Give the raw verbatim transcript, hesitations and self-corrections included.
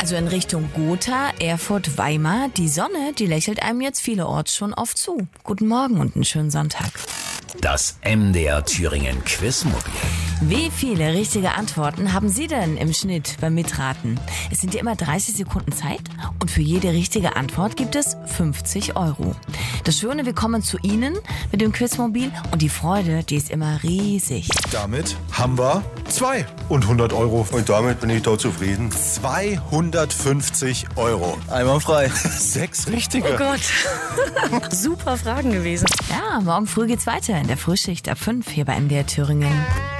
Also in Richtung Gotha, Erfurt, Weimar. Die Sonne, die lächelt einem jetzt vielerorts schon oft zu. Guten Morgen und einen schönen Sonntag. Das M D R Thüringen Quizmobil. Wie viele richtige Antworten haben Sie denn im Schnitt beim Mitraten? Es sind ja immer dreißig Sekunden Zeit und für jede richtige Antwort gibt es fünfzig Euro. Das Schöne, wir kommen zu Ihnen mit dem Quizmobil und die Freude, die ist immer riesig. Damit haben wir zwei und hundert Euro. Und damit bin ich da zufrieden. zweihundertfünfzig Euro. Einmal frei. Sechs richtige. Oh Gott. Super Fragen gewesen. Ja, morgen früh geht's weiter in der Frühschicht ab fünf hier bei M D R Thüringen.